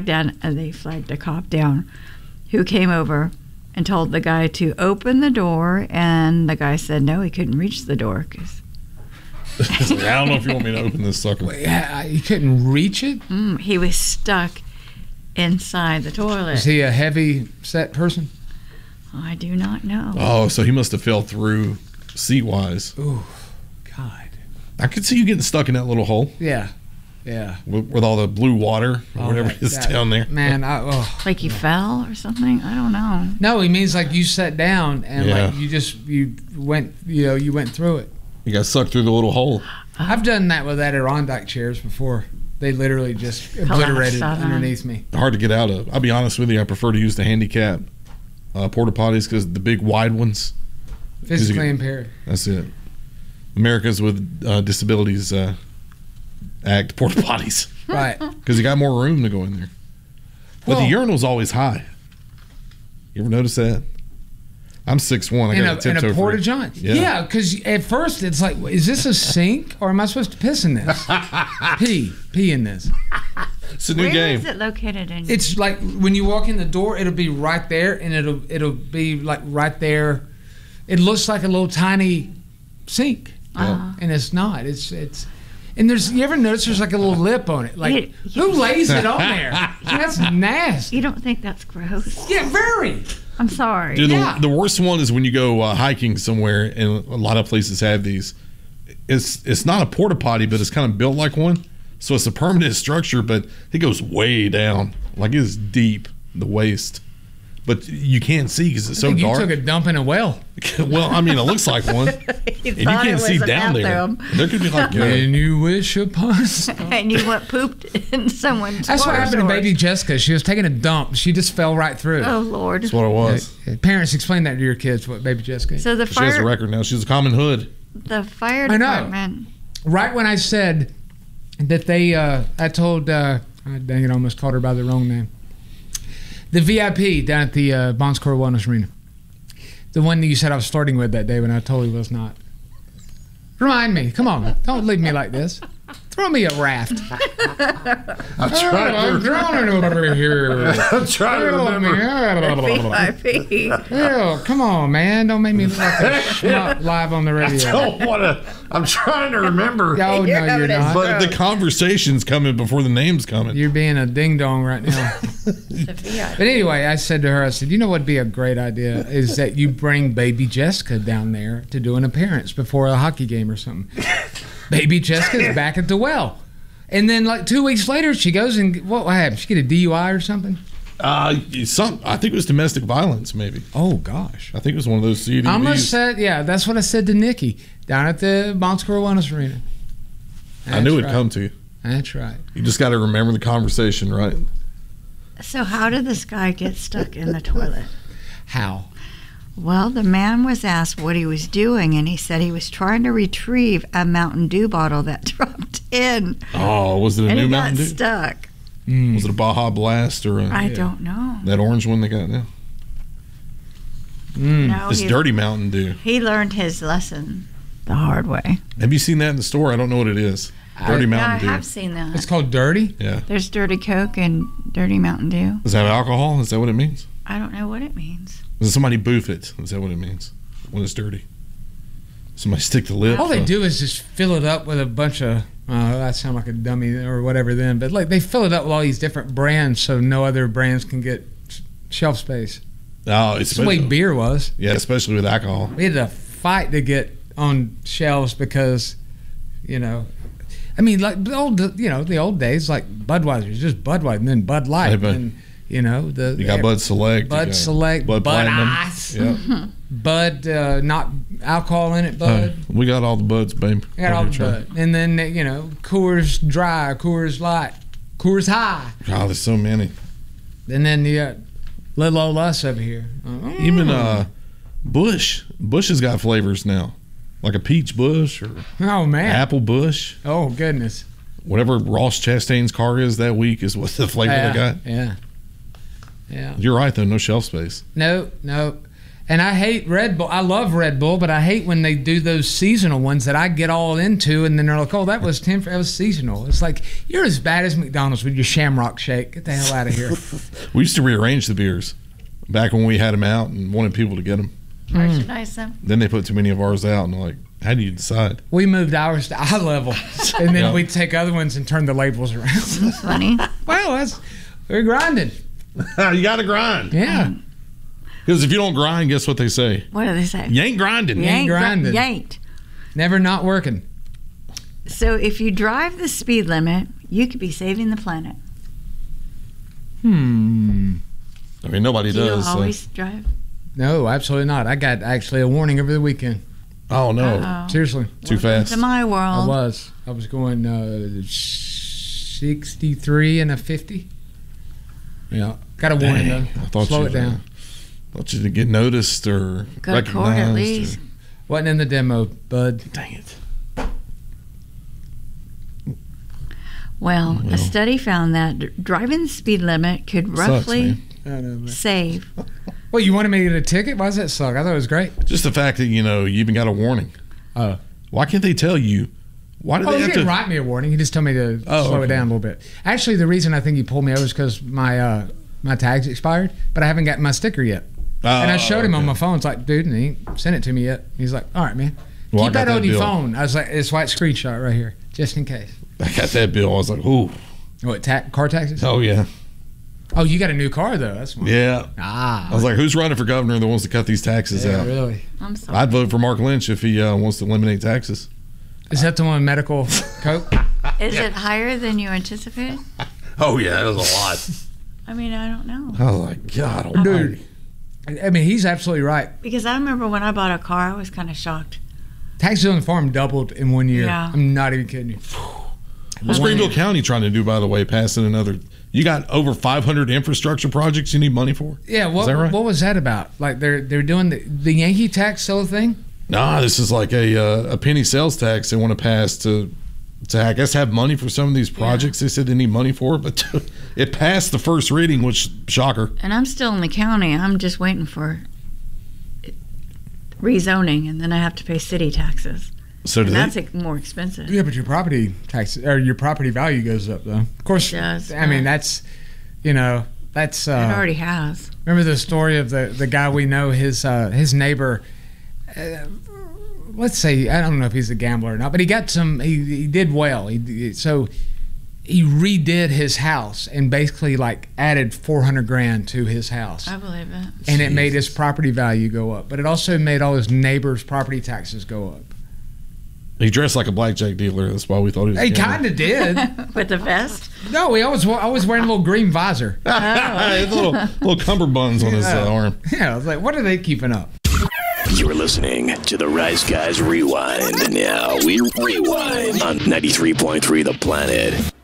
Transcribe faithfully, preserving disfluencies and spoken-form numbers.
flagged down, and they flagged a cop down who came over and told the guy to open the door, and the guy said no, he couldn't reach the door. Cause like, I don't know if you want me to open this sucker. Wait, yeah, you couldn't reach it? Mm, he was stuck inside the toilet. Is he a heavy set person? I do not know. Oh, so he must have fell through seat-wise. Ooh, God. I could see you getting stuck in that little hole. Yeah, yeah. With, with all the blue water or Oh, whatever that- is that- down there. Man, I, oh. Like you fell or something? I don't know. No, he means like you sat down and Yeah. like you just you went you know you went through it. You got sucked through the little hole. I've done that with Adirondack chairs before. They literally just obliterated Collapsed on underneath me. Hard to get out of. I'll be honest with you, I prefer to use the handicap uh, porta potties because the big wide ones. Physically you- impaired. That's it. America's with uh, Disabilities uh, Act porta potties Right. because you got more room to go in there. But Well- the urinal's always high. You ever notice that? I'm six one. I In got a, a in a tiptoe porta free. john. Yeah. Yeah, because at first it's like, is this a sink or am I supposed to piss in this? Pee, pee in this. It's a new Where game. is it located in? It's like when you walk in the door, it'll be right there, and it'll it'll be like right there. It looks like a little tiny sink, Uh-huh. and it's not. It's it's. And there's you ever notice there's like a little lip on it? Like You- who lays it on there? That's nasty. You don't think that's gross? Yeah, very. I'm sorry. Dude, Yeah. the, the worst one is when you go uh, hiking somewhere, and a lot of places have these. It's it's not a porta potty, but it's kind of built like one. So it's a permanent structure, but it goes way down, like it's deep, the waist. But you can't see because it's I so think you dark. took a dump in a well. Well, I mean, it looks like one, You and you thought it can't see was a down there. bathroom. There could be like you know, Can you wish upon? And you went pooped in someone's That's what car happened to door. baby Jessica. She was taking a dump. She just fell right through. Oh, Lord. that's what it was. Uh, Parents, explain that to your kids. What baby Jessica? So the She has a fire, record now. She's a common hood. the fire I know. department. Right when I said that they, uh, I told, uh, oh, dang it, I almost called her by the wrong name. The V I P down at the uh, Bon Secours Wellness Arena. The one that you said I was flirting with that day when I totally was not. Remind me. Come on. Don't leave me like this. Throw me a raft. I'm I'm drowning over here. I'm trying to Help me. V I P. Hell, come on, man. Don't make me look like a schmuck live on the radio. don't want to. I'm trying to remember. Oh, no, You're you're having a not. But the conversation's coming before the name's coming. You're being a ding dong right now. The V I P. But anyway, I said to her, I said, you know what would be a great idea is that you bring baby Jessica down there to do an appearance before a hockey game or something. Baby Jessica's back at the well. And then like two weeks later, she goes and, what, what happened? She get a D U I or something? Uh, some. I think it was domestic violence. Maybe. Oh, gosh. I think it was one of those C D Vs. I almost said, yeah, that's what I said to Nikki down at the Bon Secours Wellness Arena. I knew That's it'd right. come to you. That's right. You just got to remember the conversation, right? So how did this guy get stuck in the toilet? How? Well, the man was asked what he was doing, and he said he was trying to retrieve a Mountain Dew bottle that dropped in, Oh, was it a and new he Mountain got Dew? stuck. Mm. Was it a Baja Blast or a, I Yeah. don't know. that orange one they got now? Mm. No, It's he, dirty Mountain Dew. he learned his lesson the hard way. Have you seen that in the store? I don't know what it is. Dirty I- Yeah, I Mountain have Dew. seen that. It's called Dirty? Yeah. There's Dirty Coke and Dirty Mountain Dew. Is that alcohol? Is that what it means? I don't know what it means. Is it somebody boof it? Is that what it means when it's dirty? Somebody stick the lip. All they uh, do is just fill it up with a bunch of. Uh, that sound like a dummy or whatever. Then, but like they fill it up with all these different brands, so no other brands can get sh- shelf space. Oh, it's That's the way beer was. Yeah, especially with alcohol. We had to fight to get on shelves because, you know, I mean, like the old, you know, the old days, like Budweiser, it's just Budweiser, and then Bud Light, Hey, Bud. and you know the You got Bud Select. you Bud got Select, Bud, Bud Platinum. Ice, Yeah. Bud, uh, not alcohol in it, Bud. Uh, we got all the buds, babe. I got all the Over here, Bud. And then, you know, Coors Dry, Coors Light, Coors High. God, there's so many. And then you got little old us over here. Uh, Even uh, Bush. Bush has got flavors now. Like a peach bush or Oh, man. apple bush. Oh, goodness. Whatever Ross Chastain's car is that week is what the flavor yeah, they got. Yeah. Yeah. You're right, though. No shelf space. No, no. And I hate Red Bull. I love Red Bull, but I hate when they do those seasonal ones that I get all into, and then they're like, "Oh, that was temp- that was seasonal." It's like you're as bad as McDonald's with your Shamrock Shake. Get the hell out of here. We used to rearrange the beers back when we had them out and wanted people to get them. Merchandise them. Then they put too many of ours out, and they're like, how do you decide? We moved ours to eye level, and then Yeah. we'd take other ones and turn the labels around. That's funny. Well, that's we're grinding. You got to grind. Yeah. Because if you don't grind, guess what they say? What do they say? You ain't grinding. You ain't gri- grinding. You ain't. Never not working. So if you drive the speed limit, you could be saving the planet. Hmm. I mean, nobody Do you does. so- always drive? No, absolutely not. I got actually a warning over the weekend. Oh, no. Uh-oh. Seriously. Too Welcome fast. to my I world. was. I was going uh, sixty-three and a fifty. Yeah. Got a warning, Dang, though. I thought Slow you it down. thought you to get noticed or Go to court recognized. at least. or- Wasn't in the demo, bud. Dang it. Well, Well. a study found that d- driving the speed limit could Sucks, roughly man. I know, man. save. Well, you wanted me to get a ticket? Why does that suck? I thought it was great. Just the fact that, you know, you even got a warning. Oh. Why can't they tell you? Why do Oh, they he have didn't to? write me a warning. He just told me to Oh, slow it okay. down a little bit. Actually, the reason I think he pulled me over is because my uh, my tags expired, but I haven't gotten my sticker yet. and I Oh, showed him on okay. my phone. It's like, dude, and he ain't sent it to me yet. He's like, all right, man. Well, I Keep got that on that your bill. phone. I was like, it's white screenshot right here, just in case. I got that bill. I was like, ooh. What, ta- car taxes? Oh, yeah. Oh, you got a new car, though. That's one. Yeah. Ah. I was like, who's running for governor that wants to cut these taxes yeah, out? really. I'm sorry. I'd vote for Mark Lynch if he uh, wants to eliminate taxes. Is that the one with medical coke? Is it higher than you anticipated? Oh, yeah. That was a lot. I mean, I don't know. I was like, God almighty. I mean, he's absolutely right. Because I remember when I bought a car, I was kind of shocked. Taxes on the farm doubled in one year. Yeah. I'm not even kidding you. What's One Greenville year. County trying to do, by the way, passing another? You got over five hundred infrastructure projects you need money for? Yeah, what Is that right? what was that about? Like they're they're doing the, the Yankee tax still a thing? Nah, this is like a uh, a penny sales tax they want to pass to to I guess have money for some of these projects. They said they need money for, but it passed the first reading, which shocker. And I'm still in the county. I'm just waiting for it- rezoning, and then I have to pay city taxes. So do And they? that's ex- more expensive. Yeah, but your property tax or your property value goes up though. Of course, It does, I mean but- that's you know that's It uh, already has. remember the story of the the guy we know his uh, his neighbor. Uh, let's say I don't know if he's a gambler or not, but he got some. He, he did well. He so he redid his house and basically like added four hundred grand to his house. I believe it. And it made his property value go up, but it also made all his neighbors' property taxes go up. He dressed like a blackjack dealer. That's why we thought he was. He a gambler. kind of did. With the vest? No, he always wa- always wearing a little green visor. His little little cummerbunds on his uh, arm. Yeah, I was like, what are they keeping up? You're listening to the Rice Guys Rewind. Now we rewind on ninety-three point three The Planet.